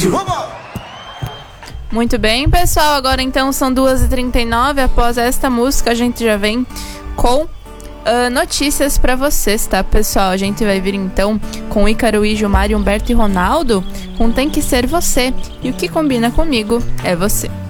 Vamos! Muito bem, pessoal, agora então são 2h39. Após esta música a gente já vem com notícias pra vocês, tá, pessoal? A gente vai vir então com Ícaro, Gilmar, Humberto e Ronaldo com Tem Que Ser Você. E o que combina comigo é você.